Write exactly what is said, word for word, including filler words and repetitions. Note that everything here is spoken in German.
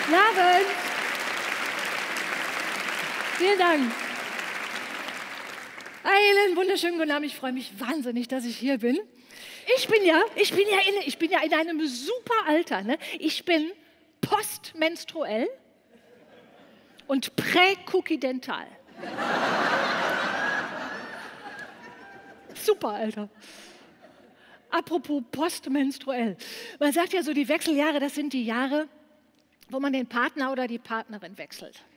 Guten Abend. Vielen Dank. Einen wunderschönen guten Abend. Ich freue mich wahnsinnig, dass ich hier bin. Ich bin ja, ich bin ja, in, ich bin ja in einem super Alter. Ne? Ich bin postmenstruell und präkukidental. Super Alter. Apropos postmenstruell. Man sagt ja so, die Wechseljahre, das sind die Jahre, wo man den Partner oder die Partnerin wechselt.